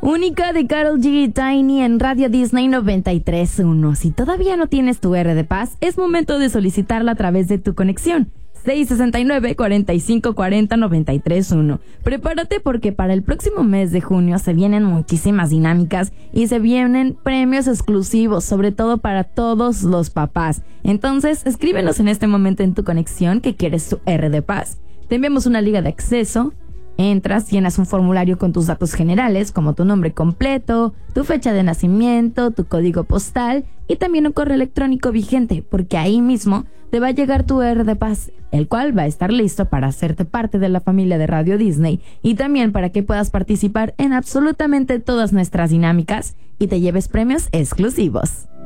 Única de Karol G y Tiny en Radio Disney 93.1. Si todavía no tienes tu R de Paz, es momento de solicitarla a través de tu conexión. 669-4540-93.1. Prepárate porque para el próximo mes de junio se vienen muchísimas dinámicas y se vienen premios exclusivos, sobre todo para todos los papás. Entonces, escríbenos en este momento en tu conexión que quieres tu R de Paz. Te enviamos una liga de acceso. Entras, llenas un formulario con tus datos generales, como tu nombre completo, tu fecha de nacimiento, tu código postal y también un correo electrónico vigente, porque ahí mismo te va a llegar tu R de Paz, el cual va a estar listo para hacerte parte de la familia de Radio Disney y también para que puedas participar en absolutamente todas nuestras dinámicas y te lleves premios exclusivos.